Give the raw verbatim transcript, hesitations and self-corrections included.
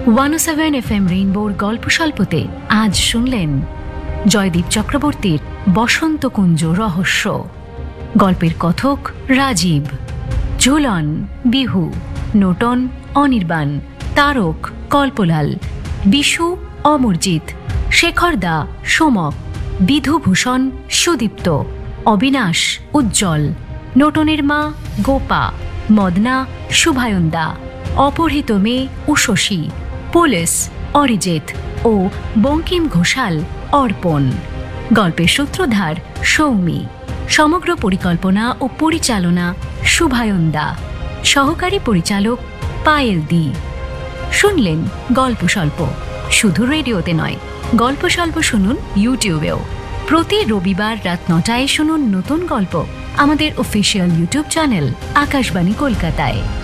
One ও seven F M রেইনবোর গল্প স্বল্পতে আজ শুনলেন জয়দীপ চক্রবর্তীর বসন্তকুঞ্জ রহস্য। গল্পের কথক রাজীব, ঝুলন বিহু, নোটন অনির্বাণ, তারক কল্পলাল, বিশু অমরজিৎ, শেখরদা সোমক, বিধুভূষণ সুদীপ্ত, অবিনাশ উজ্জ্বল, নোটনের মা গোপা, মদনা শুভায়ন্দা, অপহৃত মেয়ে উষসী, পুলিশ অরিজিৎ ও বঙ্কিম ঘোষাল অর্পণ। গল্পের সূত্রধার সৌমি। সমগ্র পরিকল্পনা ও পরিচালনা শুভায়ন্দা। সহকারী পরিচালক পায়েল দি। শুনলেন গল্প স্বল্প শুধু রেডিওতে নয়, গল্প স্বল্প শুনুন ইউটিউবেও। প্রতি রবিবার রাত নটায় শুনুন নতুন গল্প আমাদের অফিসিয়াল ইউটিউব চ্যানেল আকাশবাণী কলকাতায়।